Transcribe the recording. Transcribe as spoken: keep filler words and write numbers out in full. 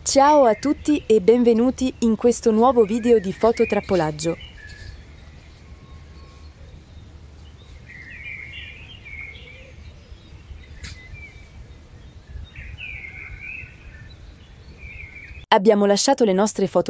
Ciao a tutti e benvenuti in questo nuovo video di fototrappolaggio. Abbiamo lasciato le nostre foto